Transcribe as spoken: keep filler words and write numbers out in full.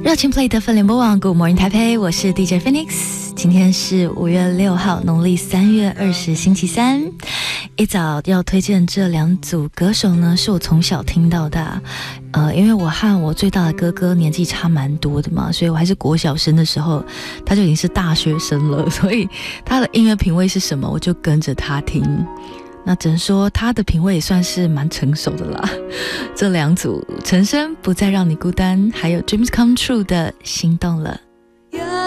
热情 play 的分联播网 Good Morning 台北，我是 D J Phoenix。今天是五月六号，农历三月二十，星期三。一早要推荐这两组歌手呢，是我从小听到大。呃，因为我和我最大的哥哥年纪差蛮多的嘛，所以我还是国小生的时候，他就已经是大学生了，所以他的音乐品味是什么，我就跟着他听。那只能说他的品味也算是蛮成熟的啦。这两组陈升不再让你孤单，还有 Dreams Come True 的心动了。